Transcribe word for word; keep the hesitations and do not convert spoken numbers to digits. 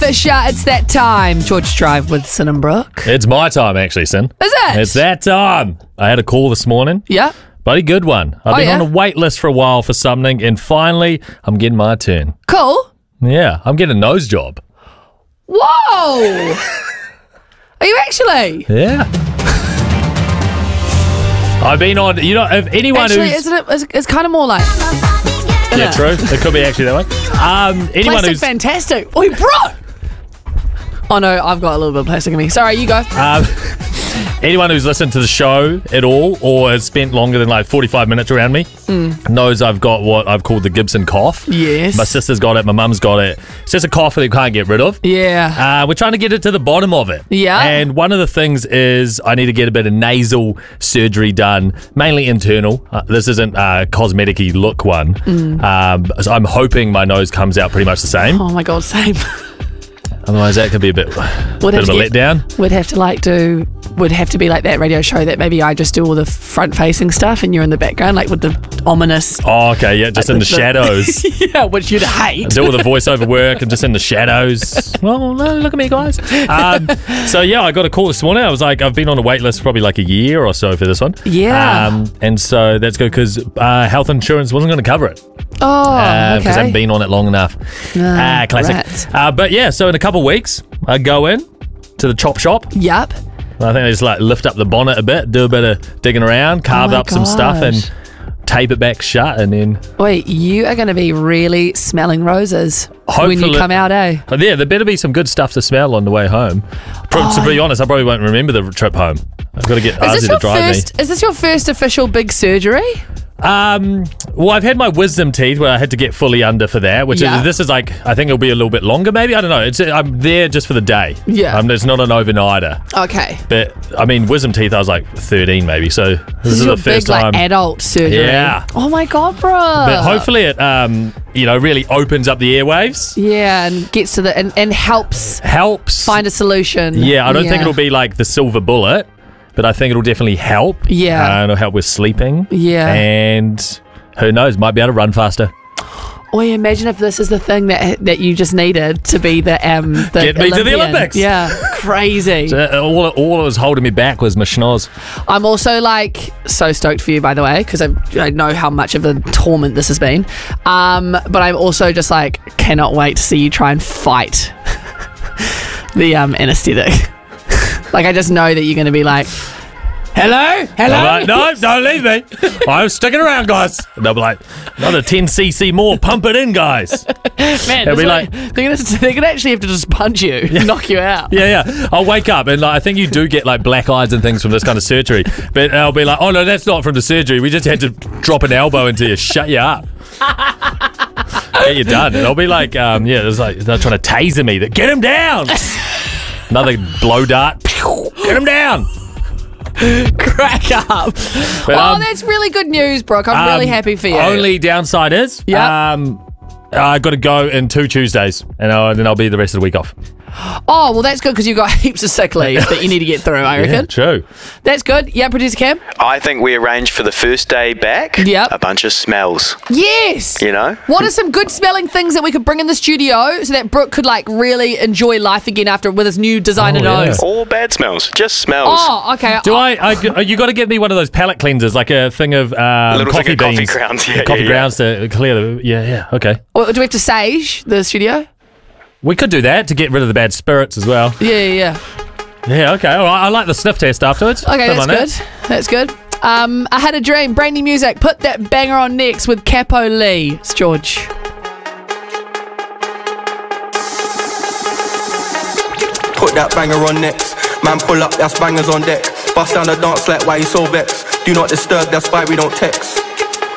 Fisher. It's that time. George Drive with Sin and Brooke. It's my time, actually, Sin. Is it? It's that time. I had a call this morning. Yeah. Bloody good one. I've Oh, been yeah? on a wait list for a while for something, and finally, I'm getting my turn. Cool. Yeah, I'm getting a nose job. Whoa. Are you actually? Yeah. I've been on, you know, if anyone Actually, who's... isn't it? It's, it's kind of more like... Yeah, true. It could be actually that way. Um, anyone Plastic who's... fantastic. Oi, bro! Oh, no, I've got a little bit of plastic in me. Sorry, you go. Um, anyone who's listened to the show at all or has spent longer than like forty-five minutes around me Mm. knows I've got what I've called the Gibson cough. Yes. My sister's got it. My mum's got it. It's just a cough that you can't get rid of. Yeah. Uh, we're trying to get it to the bottom of it. Yeah. And one of the things is I need to get a bit of nasal surgery done, mainly internal. Uh, this isn't a cosmetic-y look one. Mm. Um, so I'm hoping my nose comes out pretty much the same. Oh, my God, same. Otherwise, that could be a bit, Would bit have of a to get- letdown. Would have to like do... Would have to be like that radio show that maybe I just do all the front-facing stuff and you're in the background, like with the ominous... Oh, okay, yeah, just like in the with shadows. yeah, which you'd hate. Do all the voiceover work and just in the shadows. Well, no, look at me, guys. Um, so, yeah, I got a call this morning. I was like, I've been on a wait list for probably like a year or so for this one. Yeah. Um, and so that's good because uh, health insurance wasn't going to cover it. Oh, Because okay. I haven't been on it long enough. Ah, Ah, classic. rats. Uh, but yeah, so in a couple of weeks, I go in to the chop shop. Yup. I think I just like lift up the bonnet a bit, do a bit of digging around, carve my up some stuff, and gosh. tape it back shut, and then Wait, you are going to be really smelling roses when you Hopefully- come out, eh? oh, yeah, there better be some good stuff to smell on the way home. Pro- To be honest, I probably won't remember the trip home. I've got to get Is this Ozzy your to drive first? Is this your first official big surgery? me. Um, well, I've had my wisdom teeth where I had to get fully under for that, which Yeah. is this is like I think it'll be a little bit longer. Maybe I don't know. It's I'm there just for the day. Yeah. um, it's not an overnighter. Okay. But I mean, wisdom teeth. I was like thirteen, maybe. So this, This is is your the first big time. like adult surgery. Yeah. Oh my god, bro. But hopefully it, um, you know, really opens up the airwaves. Yeah, and gets to the and, and helps Helps. find a solution. Yeah, I don't think it'll be like the silver bullet, but I think it'll definitely help. Yeah. Uh, and it'll help with sleeping. Yeah. And who knows, might be able to run faster. Or imagine if this is the thing that that you just needed to be the um the Get me to the Olympian. Olympics. Yeah, crazy. So, uh, all, all that was holding me back was my schnoz. I'm also like so stoked for you, by the way, because I, I know how much of a torment this has been. Um, but I'm also just like cannot wait to see you try and fight the um anesthetic. Like I just know that you're going to be like, hello, hello. I'm like, no, don't leave me. I'm sticking around, guys. And they'll be like, another ten c c more, pump it in, guys. Man, It'll this be way- like- they're gonna, they're gonna actually have to just punch you, knock you out. Yeah, yeah. I'll wake up and like, I think you do get like black eyes and things from this kind of surgery. But I'll be like, oh no, that's not from the surgery. We just had to drop an elbow into you, shut you up. Get you done. And I'll be like, um, yeah, it's like they're trying to taser me. Get him down. Another blow dart. Get him down. Crack up. But, oh, um, that's really good news, Brooke. I'm really Um, happy for you. Only downside is, Yeah. um, I got to go in two Tuesdays, and I'll, then I'll be the rest of the week off. Oh, well, that's good because you've got heaps of sick leave that you need to get through, I reckon. Yeah, true. That's good. Yeah, producer Cam? I think we arranged for the first day back Yep. a bunch of smells, Yes. you know? What are some good smelling things that we could bring in the studio so that Brooke could like really enjoy life again after with his new designer Oh, yeah. nose? All bad smells, just smells. Oh, okay. Do I, I? You got to get me one of those palate cleansers, like a thing of um, Little coffee thing of coffee beans, grounds, yeah, coffee yeah, yeah. grounds to clear the. Yeah, yeah. Okay, Or do we have to sage the studio? we could do that to get rid of the bad spirits as well. Yeah, yeah, yeah. Yeah. Okay. All right. I like the sniff test afterwards. Okay, Something that's like good. That's good. Um, I had a dream. Brand new music. Put that banger on next with Capo Lee. It's George. Put that banger on next. Man, pull up, that's bangers on deck. Bust down the dance like why you so vexed. Do not disturb, that's why we don't text.